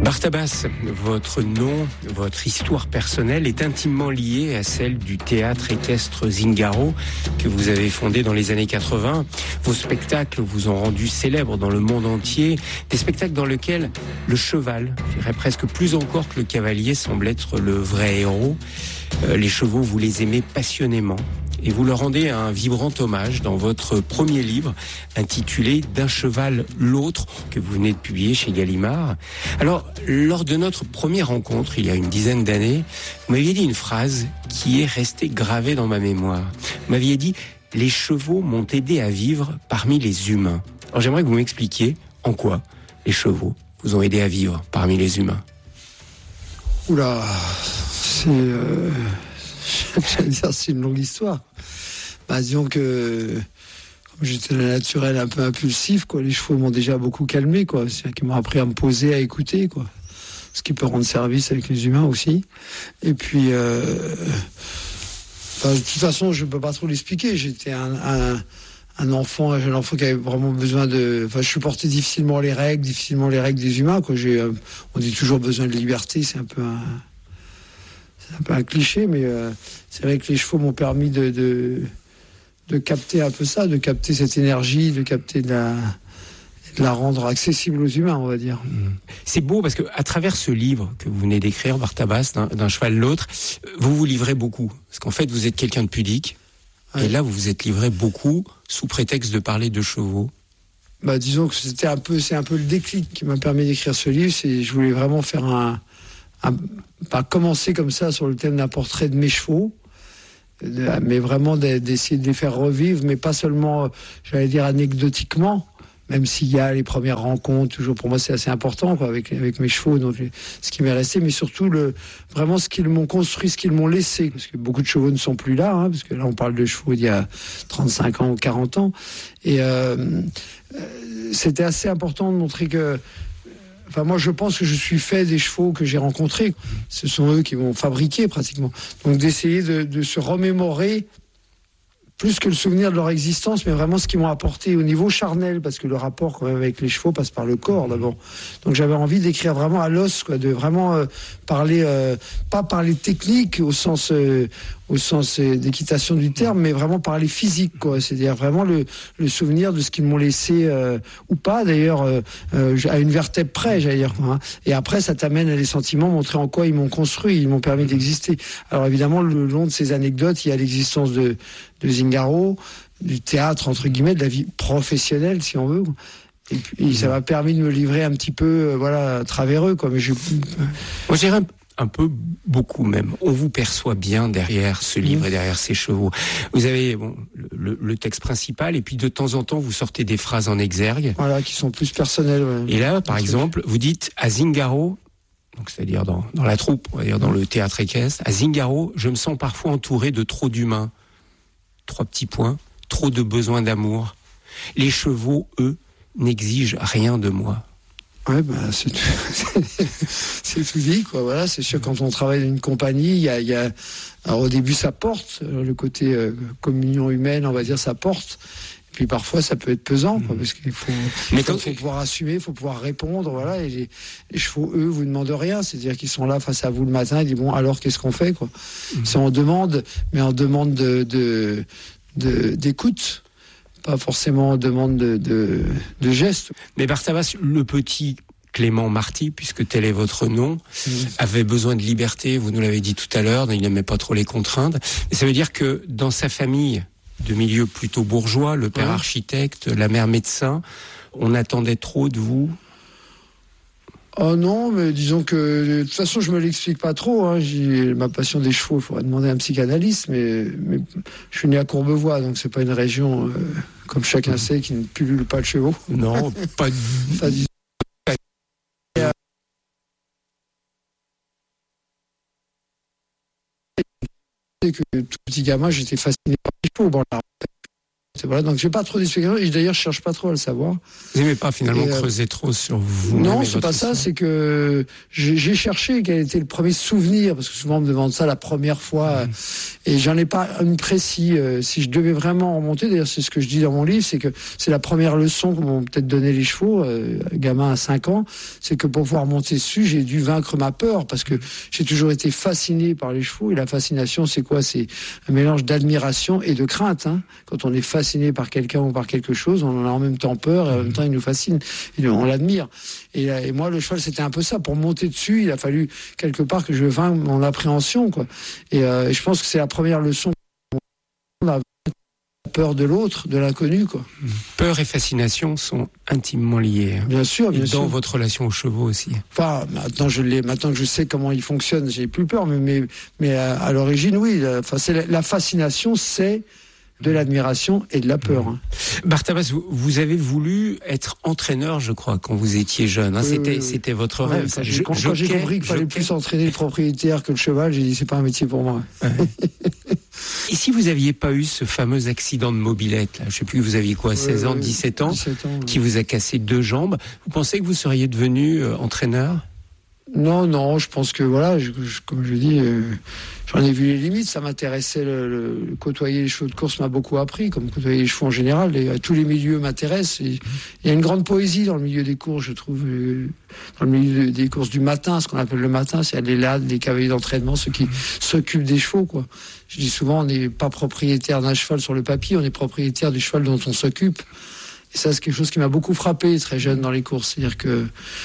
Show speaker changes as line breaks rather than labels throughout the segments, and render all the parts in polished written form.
Bartabas, votre nom, votre histoire personnelle est intimement liée à celle du théâtre équestre Zingaro que vous avez fondé dans les années 80. Vos spectacles vous ont rendu célèbre dans le monde entier, des spectacles dans lesquels le cheval, je dirais presque plus encore que le cavalier, semble être le vrai héros. Les chevaux, vous les aimez passionnément. Et vous leur rendez un vibrant hommage dans votre premier livre intitulé « D'un cheval l'autre » que vous venez de publier chez Gallimard. Alors, lors de notre première rencontre, il y a une dizaine d'années, vous m'aviez dit une phrase qui est restée gravée dans ma mémoire. Vous m'aviez dit « Les chevaux m'ont aidé à vivre parmi les humains ». Alors j'aimerais que vous m'expliquiez en quoi les chevaux vous ont aidé à vivre parmi les humains.
Oula, c'est une longue histoire. Disons que comme j'étais un naturel un peu impulsif, quoi, les chevaux m'ont déjà beaucoup calmé, quoi. C'est-à-dire qu'ils m'ont appris à me poser, à écouter, quoi. Ce qui peut rendre service avec les humains aussi. Et puis, de toute façon, je ne peux pas trop l'expliquer. J'étais un enfant qui avait vraiment besoin de... je supportais difficilement les règles des humains, quoi. On dit toujours besoin de liberté, c'est un peu un cliché, mais c'est vrai que les chevaux m'ont permis de capter un peu ça, de capter cette énergie, de capter de la rendre accessible aux humains, on va dire.
C'est beau parce que à travers ce livre que vous venez d'écrire, Bartabas, d'un cheval l'autre, vous vous livrez beaucoup. Parce qu'en fait, vous êtes quelqu'un de pudique. Ouais. Et là, vous vous êtes livré beaucoup sous prétexte de parler de chevaux.
Disons que c'est un peu le déclic qui m'a permis d'écrire ce livre. Je voulais vraiment faire pas commencer comme ça sur le thème d'un portrait de mes chevaux, mais vraiment d'essayer de les faire revivre, mais pas seulement, j'allais dire, anecdotiquement, même s'il y a les premières rencontres, toujours pour moi c'est assez important, quoi, avec mes chevaux, donc ce qui m'est resté, mais surtout vraiment ce qu'ils m'ont construit, ce qu'ils m'ont laissé, parce que beaucoup de chevaux ne sont plus là, parce que là on parle de chevaux d'il y a 35 ans ou 40 ans, et c'était assez important de montrer que moi, je pense que je suis fait des chevaux que j'ai rencontrés. Ce sont eux qui m'ont fabriqué, pratiquement. Donc, d'essayer de se remémorer, plus que le souvenir de leur existence, mais vraiment ce qu'ils m'ont apporté au niveau charnel, parce que le rapport quand même, avec les chevaux passe par le corps, d'abord. Donc, j'avais envie d'écrire vraiment à l'os, quoi, de vraiment parler, pas parler technique au sens d'équitation du terme, mais vraiment parler physique, quoi. C'est-à-dire vraiment le souvenir de ce qu'ils m'ont laissé, ou pas d'ailleurs, à une vertèbre près, j'allais dire, quoi, Et après, ça t'amène à les sentiments, montrer en quoi ils m'ont construit, ils m'ont permis d'exister. Alors évidemment, le long de ces anecdotes, il y a l'existence de Zingaro, du théâtre, entre guillemets, de la vie professionnelle, si on veut. Et puis, ça m'a permis de me livrer un petit peu, à travers eux, quoi. Mais
moi, j'irais un peu, beaucoup même. On vous perçoit bien derrière ce livre et derrière ces chevaux. Vous avez le texte principal, et puis de temps en temps, vous sortez des phrases en exergue.
Voilà, qui sont plus personnelles. Ouais.
Et là, par exemple, vous dites à Zingaro, donc c'est-à-dire dans la troupe, on va dire dans le théâtre équestre, à Zingaro, je me sens parfois entouré de trop d'humains. 3 petits points, trop de besoins d'amour. Les chevaux, eux, n'exigent rien de moi.
Ouais, c'est tout dit, quoi. Voilà, c'est sûr, quand on travaille dans une compagnie, il y a alors au début, ça porte, le côté communion humaine, on va dire, ça porte. Et puis parfois, ça peut être pesant, quoi, parce qu'il faut pouvoir assumer, il faut pouvoir répondre, voilà. Et les chevaux, eux, vous demandent rien, c'est-à-dire qu'ils sont là face à vous le matin, ils disent bon, alors qu'est-ce qu'on fait, quoi. C'est en demande, mais en demande d'écoute. Pas forcément en demande de gestes.
Mais Bartabas, le petit Clément Marty, puisque tel est votre nom, avait besoin de liberté, vous nous l'avez dit tout à l'heure, il n'aimait pas trop les contraintes. Mais ça veut dire que dans sa famille, de milieu plutôt bourgeois, le père architecte, la mère médecin, on attendait trop de vous?
Oh non, mais disons que de toute façon je me l'explique pas trop. J'ai ma passion des chevaux, il faudrait demander à un psychanalyste, mais je suis né à Courbevoie, donc c'est pas une région comme chacun sait qui ne pullule pas de chevaux.
Non, pas du
que tout petit gamin, j'étais fasciné par les chevaux. Bon, là, Voilà, donc j'ai pas trop d'explications et d'ailleurs je cherche pas trop à le savoir.
Vous n'aimez pas finalement creuser trop sur vous?
Non, c'est pas ça, c'est que j'ai cherché quel était le premier souvenir, parce que souvent on me demande ça la première fois, et j'en ai pas une précis. Si je devais vraiment remonter, d'ailleurs c'est ce que je dis dans mon livre, c'est que c'est la première leçon que m'ont peut-être donné les chevaux, gamin à 5 ans, c'est que pour pouvoir monter dessus, j'ai dû vaincre ma peur, parce que j'ai toujours été fasciné par les chevaux, et la fascination c'est quoi? C'est un mélange d'admiration et de crainte, hein. Quand on est fasciné par quelqu'un ou par quelque chose, on en a en même temps peur et en même temps il nous fascine et on l'admire. Et moi le cheval c'était un peu ça. Pour monter dessus, il a fallu quelque part que je vainque mon appréhension, quoi. Et je pense que c'est la première leçon. La peur de l'autre, de l'inconnu, quoi.
Peur et fascination sont intimement liés.
Bien sûr, bien sûr.
Dans votre relation aux chevaux aussi.
Enfin, maintenant que je sais comment ils fonctionnent, j'ai plus peur. Mais à l'origine, oui. Enfin, la fascination, c'est de l'admiration et de la peur.
Bartabas, vous avez voulu être entraîneur, je crois, quand vous étiez jeune. Hein. C'était votre rêve.
Quand j'ai compris qu'il fallait plus entraîner le propriétaire que le cheval, j'ai dit c'est pas un métier pour moi.
Et si vous aviez pas eu ce fameux accident de mobilette, là, je sais plus, vous aviez quoi, 16 ans, 17 ans, qui vous a cassé 2 jambes, vous pensez que vous seriez devenu entraîneur ?
Non, je pense que voilà, comme je dis, j'en ai vu les limites. Ça m'intéressait, côtoyer les chevaux de course m'a beaucoup appris, comme côtoyer les chevaux en général. Tous les milieux m'intéressent. Il y a une grande poésie dans le milieu des courses, je trouve, dans le milieu des courses du matin, ce qu'on appelle le matin, c'est les lads, les cavaliers d'entraînement, ceux qui s'occupent des chevaux, quoi. Je dis souvent, on n'est pas propriétaire d'un cheval sur le papier, on est propriétaire du cheval dont on s'occupe. Et ça, c'est quelque chose qui m'a beaucoup frappé très jeune dans les courses. C'est-à-dire que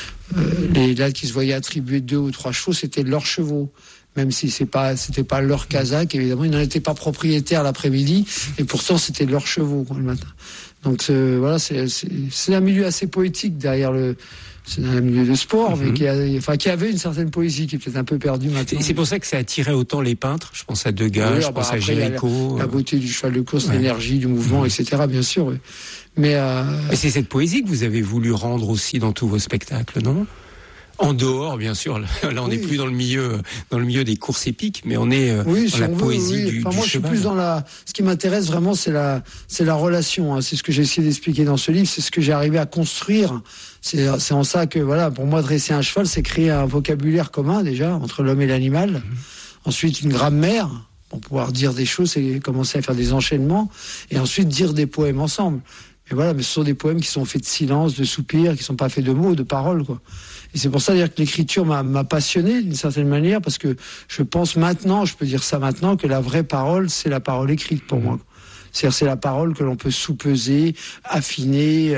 les lads qui se voyaient attribuer 2 ou 3 chevaux, c'était leurs chevaux. Même si c'était pas leur casaque, évidemment, ils n'en étaient pas propriétaires l'après-midi, et pourtant c'était leurs chevaux, quoi, le matin. Donc voilà, c'est un milieu assez poétique derrière c'est un milieu de sport, mais qui avait une certaine poésie, qui est peut-être un peu perdue maintenant.
Et c'est pour ça que ça attirait autant les peintres. Je pense à Degas, je pense à Géricault.
La beauté du cheval de course, l'énergie du mouvement, etc. Bien sûr. Oui. Mais
c'est cette poésie que vous avez voulu rendre aussi dans tous vos spectacles, non ? En dehors, bien sûr. Là, on n'est plus dans le milieu des courses épiques, mais on est dans la poésie du
moi,
cheval.
je suis plus dans ce qui m'intéresse vraiment, c'est la relation. Hein. C'est ce que j'ai essayé d'expliquer dans ce livre. C'est ce que j'ai arrivé à construire. C'est en ça que, voilà, pour moi, dresser un cheval, c'est créer un vocabulaire commun, déjà, entre l'homme et l'animal. Ensuite, une grammaire, pour pouvoir dire des choses et commencer à faire des enchaînements. Et ensuite, dire des poèmes ensemble. Mais voilà, mais ce sont des poèmes qui sont faits de silence, de soupirs, qui sont pas faits de mots, de paroles, quoi. Et c'est pour ça dire que l'écriture m'a passionné d'une certaine manière, parce que je pense maintenant, je peux dire ça maintenant, que la vraie parole, c'est la parole écrite pour moi. C'est-à-dire, c'est la parole que l'on peut sous-peser, affiner,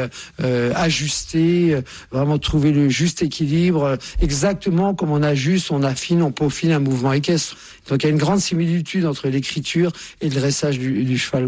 ajuster, vraiment trouver le juste équilibre, exactement comme on ajuste, on affine, on peaufine un mouvement équestre. Donc il y a une grande similitude entre l'écriture et le dressage du cheval.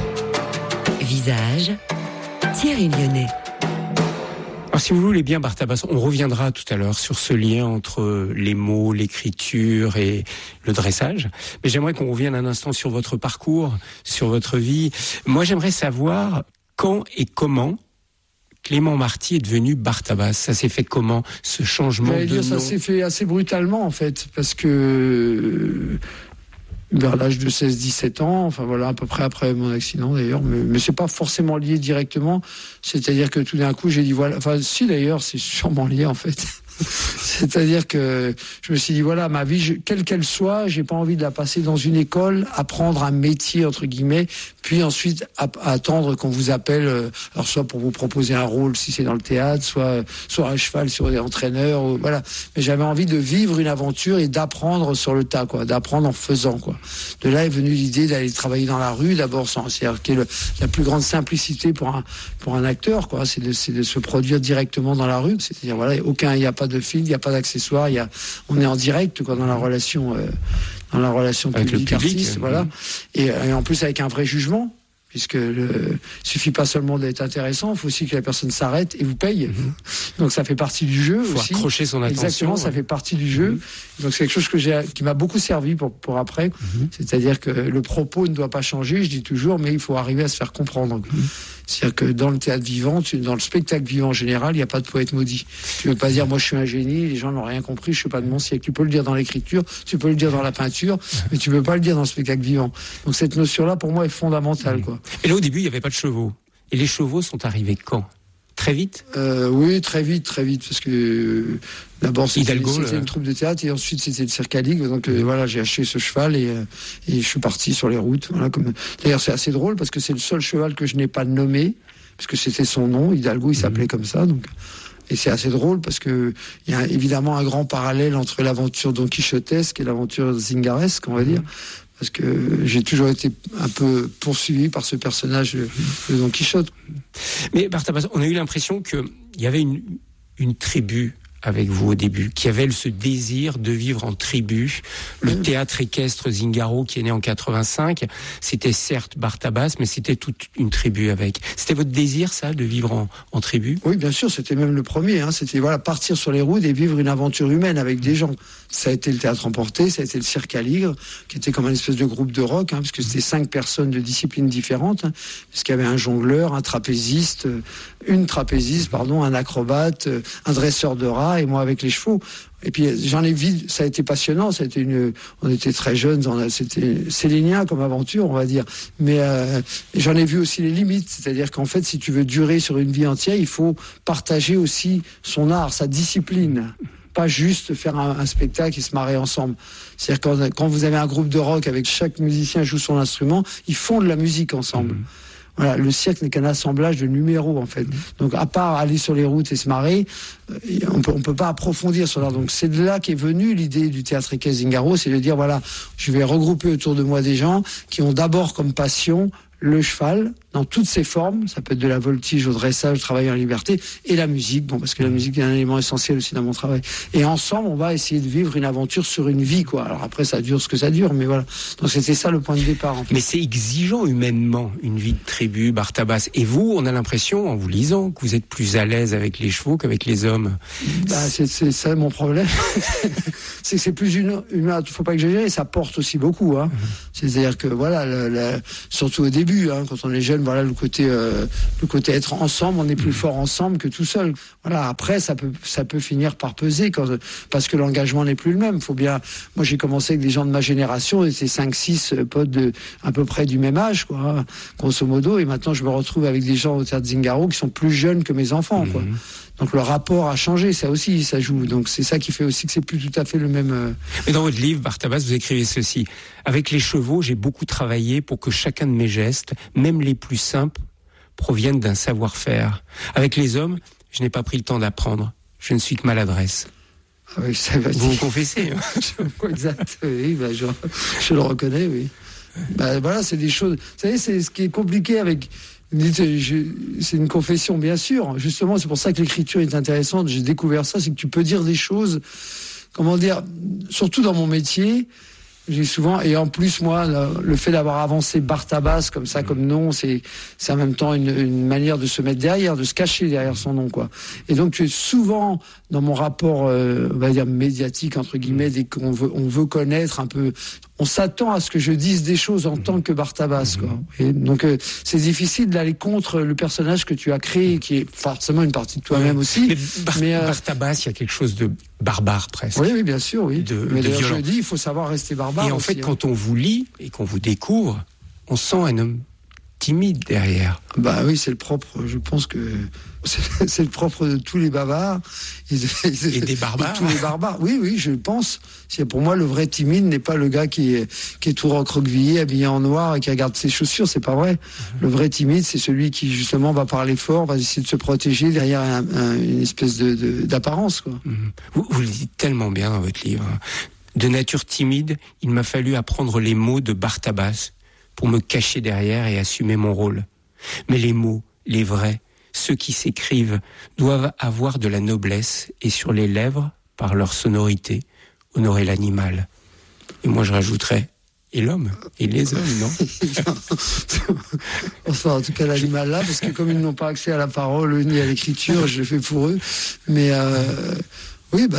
Visage, Thierry Lyonnais.
Alors, si vous voulez bien, Bartabas, on reviendra tout à l'heure sur ce lien entre les mots, l'écriture et le dressage. Mais j'aimerais qu'on revienne un instant sur votre parcours, sur votre vie. Moi, j'aimerais savoir quand et comment Clément Marty est devenu Bartabas. Ça s'est fait comment, ce changement de nom ?
Ça s'est fait assez brutalement, en fait, parce que vers l'âge de 16-17 ans, enfin voilà, à peu près après mon accident d'ailleurs, mais c'est pas forcément lié directement, c'est-à-dire que tout d'un coup j'ai dit voilà, enfin si d'ailleurs c'est sûrement lié en fait. C'est-à-dire que je me suis dit voilà, ma vie, quelle qu'elle soit, j'ai pas envie de la passer dans une école, apprendre un métier entre guillemets, puis ensuite attendre qu'on vous appelle, alors soit pour vous proposer un rôle si c'est dans le théâtre, soit à cheval sur des entraîneurs, voilà. Mais j'avais envie de vivre une aventure et d'apprendre sur le tas, quoi, d'apprendre en faisant, quoi. De là est venue l'idée d'aller travailler dans la rue, d'abord, c'est-à-dire qui est la plus grande simplicité pour un acteur, quoi, c'est de se produire directement dans la rue, c'est-à-dire voilà, il n'y a pas de fil, il n'y a pas d'accessoires, on est en direct, quoi, dans la relation public-artiste, voilà. Et en plus avec un vrai jugement, puisque suffit pas seulement d'être intéressant, il faut aussi que la personne s'arrête et vous paye. Donc ça fait partie du jeu aussi.
Il faut accrocher son attention.
Exactement, ça fait partie du jeu. Donc c'est quelque chose qui m'a beaucoup servi pour après. C'est-à-dire que le propos ne doit pas changer, je dis toujours, mais il faut arriver à se faire comprendre. C'est-à-dire que dans le théâtre vivant, dans le spectacle vivant en général, il n'y a pas de poète maudit. Tu ne veux pas dire, moi je suis un génie, les gens n'ont rien compris, je ne suis pas de mon siècle. Tu peux le dire dans l'écriture, tu peux le dire dans la peinture, mais tu ne peux pas le dire dans le spectacle vivant. Donc cette notion-là, pour moi, est fondamentale, quoi.
Et là, au début, il n'y avait pas de chevaux. Et les chevaux sont arrivés quand ? Très vite ?
Oui, très vite, parce que d'abord c'était une troupe de théâtre et ensuite c'était le Cirque à Ligre. Donc voilà, j'ai acheté ce cheval et je suis parti sur les routes. Voilà, d'ailleurs, c'est assez drôle parce que c'est le seul cheval que je n'ai pas nommé, parce que c'était son nom, Hidalgo, il s'appelait comme ça. Donc. Et c'est assez drôle parce que il y a évidemment un grand parallèle entre l'aventure don quichotesque et l'aventure zingaresque, on va dire. Parce que j'ai toujours été un peu poursuivi par ce personnage de Don Quichotte. Mais
Bartabas, on a eu l'impression qu'il y avait une tribu avec vous au début, qui avait ce désir de vivre en tribu. Le théâtre équestre Zingaro qui est né en 85, c'était certes Bartabas, mais c'était toute une tribu avec. C'était votre désir, ça, de vivre en tribu ?
Oui, bien sûr, c'était même le premier. C'était partir sur les routes et vivre une aventure humaine avec des gens. Ça a été le théâtre emporté, ça a été le Cirque à Ligre, qui était comme une espèce de groupe de rock, parce que c'était 5 personnes de disciplines différentes, parce qu'il y avait un jongleur, un trapéziste, un acrobate, un dresseur de rats, et moi avec les chevaux. Et puis j'en ai vu, ça a été passionnant, on était très jeunes, c'était sélénien comme aventure, on va dire. Mais j'en ai vu aussi les limites, c'est-à-dire qu'en fait, si tu veux durer sur une vie entière, il faut partager aussi son art, sa discipline. Pas juste faire un spectacle et se marrer ensemble. C'est-à-dire quand vous avez un groupe de rock avec chaque musicien joue son instrument, ils font de la musique ensemble. Voilà, le cirque n'est qu'un assemblage de numéros en fait. Donc à part aller sur les routes et se marrer, on peut pas approfondir sur l'art. Donc c'est de là qu'est venue l'idée du théâtre équestre Zingaro, c'est de dire voilà, je vais regrouper autour de moi des gens qui ont d'abord comme passion le cheval dans toutes ses formes, ça peut être de la voltige au dressage, travail en liberté, et la musique, parce que la musique est un élément essentiel aussi dans mon travail. Et ensemble, on va essayer de vivre une aventure sur une vie, quoi. Alors après, ça dure ce que ça dure, mais voilà. Donc c'était ça le point de départ, en fait.
Mais c'est exigeant humainement, une vie de tribu, Bartabas. Et vous, on a l'impression, en vous lisant, que vous êtes plus à l'aise avec les chevaux qu'avec les hommes.
C'est ça mon problème. C'est que c'est plus humain, faut pas exagérer, ça porte aussi beaucoup, C'est-à-dire que voilà, surtout au début, quand on est jeune, voilà le côté être ensemble, on est plus fort ensemble que tout seul. Voilà, après ça peut finir par peser parce que l'engagement n'est plus le même. Moi j'ai commencé avec des gens de ma génération, et c'est 5-6 potes de à peu près du même âge, quoi, grosso modo, et maintenant je me retrouve avec des gens au théâtre Zingaro qui sont plus jeunes que mes enfants, quoi. Donc le rapport a changé, ça aussi, ça joue. Donc c'est ça qui fait aussi que c'est plus tout à fait le même.
Mais dans votre livre, Bartabas, vous écrivez ceci: avec les chevaux, j'ai beaucoup travaillé pour que chacun de mes gestes, même les plus simples, proviennent d'un savoir-faire. Avec les hommes, je n'ai pas pris le temps d'apprendre. Je ne suis que maladresse.
Ah oui, ça va.
Vous confessez.
Exact. Oui, je le reconnais. Oui. Voilà, c'est des choses. Vous savez, c'est ce qui est compliqué avec. C'est une confession, bien sûr. Justement, c'est pour ça que l'écriture est intéressante. J'ai découvert ça, c'est que tu peux dire des choses, surtout dans mon métier. J'ai souvent, et en plus, moi, le fait d'avoir avancé Bartabas comme ça, comme nom, c'est en même temps une manière de se mettre derrière, de se cacher derrière son nom, quoi. Et donc, tu es souvent dans mon rapport, on va dire médiatique entre guillemets, dès qu'on veut connaître un peu. On s'attend à ce que je dise des choses en tant que Bartabas, quoi. Et donc c'est difficile d'aller contre le personnage que tu as créé, qui est forcément une partie de toi-même aussi.
Mais Bartabas, il y a quelque chose de barbare presque.
Oui, bien sûr, oui. Mais d'ailleurs,
violent.
je dis, il faut savoir rester barbare.
Et en fait, quand on vous lit et qu'on vous découvre, on sent un homme timide derrière.
Bah oui, c'est le propre. Je pense que c'est le propre de tous les bavards
et des barbares.
Et tous les barbares. Oui, je pense. Pour moi, le vrai timide n'est pas le gars qui est tout recroquevillé, habillé en noir et qui regarde ses chaussures. C'est pas vrai. Le vrai timide, c'est celui qui justement va parler fort, va essayer de se protéger derrière une espèce d'apparence, quoi.
Vous le dites tellement bien dans votre livre. De nature timide, il m'a fallu apprendre les mots de Bartabas pour me cacher derrière et assumer mon rôle. Mais les mots, les vrais, ceux qui s'écrivent, doivent avoir de la noblesse et sur les lèvres, par leur sonorité, honorer l'animal. Et moi je rajouterais, et l'homme, et les hommes, non?
Enfin, en tout cas l'animal là, parce que comme ils n'ont pas accès à la parole ni à l'écriture, je le fais pour eux. Mais oui,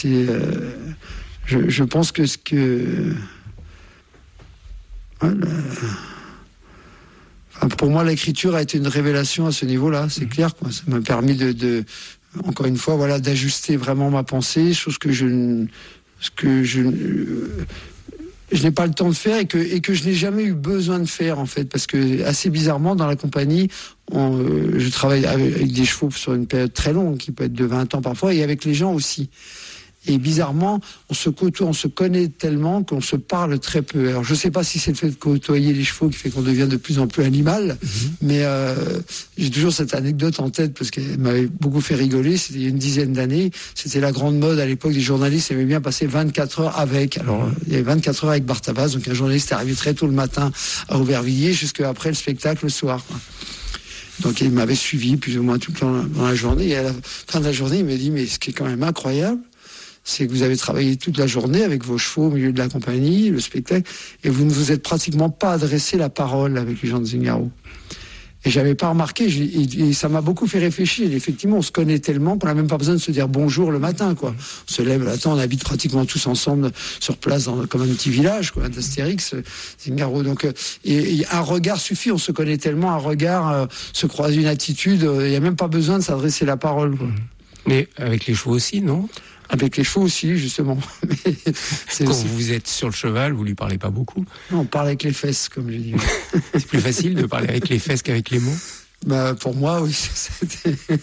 je pense que ce que... Voilà. Pour moi, l'écriture a été une révélation à ce niveau-là, c'est clair, quoi. Ça m'a permis encore une fois, voilà, d'ajuster vraiment ma pensée, chose que je n'ai pas le temps de faire et que je n'ai jamais eu besoin de faire, en fait, parce que assez bizarrement, dans la compagnie, je travaille avec des chevaux sur une période très longue, qui peut être de 20 ans parfois, et avec les gens aussi. Et bizarrement, on se côtoie, on se connaît tellement qu'on se parle très peu. Alors, je ne sais pas si c'est le fait de côtoyer les chevaux qui fait qu'on devient de plus en plus animal, mais j'ai toujours cette anecdote en tête parce qu'elle m'avait beaucoup fait rigoler. C'était il y a une dizaine d'années. C'était la grande mode à l'époque des journalistes. Ils aimaient bien passer 24 heures avec. Alors, il y avait 24 heures avec Barthabas. Donc, un journaliste est arrivé très tôt le matin à Aubervilliers jusqu'à après le spectacle le soir, quoi. Donc, il m'avait suivi plus ou moins tout le temps dans la journée. Et à la fin de la journée, il m'a dit, mais ce qui est quand même incroyable, c'est que vous avez travaillé toute la journée avec vos chevaux au milieu de la compagnie, le spectacle, et vous ne vous êtes pratiquement pas adressé la parole avec les gens de Zingaro. Et j'avais pas remarqué, et ça m'a beaucoup fait réfléchir. Et effectivement, on se connaît tellement qu'on n'a même pas besoin de se dire bonjour le matin, quoi. On se lève, on habite pratiquement tous ensemble sur place, comme un petit village, quoi, d'Astérix, Zingaro. Donc, et un regard suffit, on se connaît tellement, un regard se croise une attitude, il n'y a même pas besoin de s'adresser la parole, quoi.
Mais avec les chevaux aussi, non ?
Avec les chevaux aussi, justement. Mais
quand vous êtes sur le cheval, vous lui parlez pas beaucoup.
Non, on parle avec les fesses, comme je dis.
C'est plus facile de parler avec les fesses qu'avec les mots.
Pour moi, oui. C'était